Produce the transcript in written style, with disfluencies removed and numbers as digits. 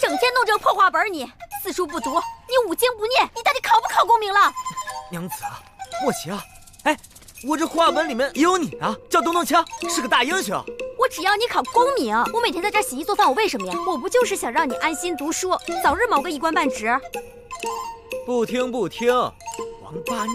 整天弄这个破话本，你四书不读，你五经不念，你到底考不考功名了？ 娘子啊，莫急啊！哎，我这话本里面也有你啊，叫东东锵，是个大英雄。 我只要你考功名，我每天在这洗衣做饭，我为什么呀？我不就是想让你安心读书，早日谋个一官半职？ 不听不听，王八